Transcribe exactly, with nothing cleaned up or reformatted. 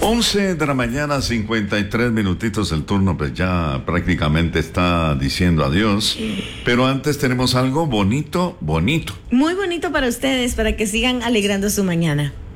once de la mañana, cincuenta y tres minutitos. El turno pues ya prácticamente está diciendo adiós. Pero antes tenemos algo bonito, bonito. Muy bonito para ustedes, para que sigan alegrando su mañana.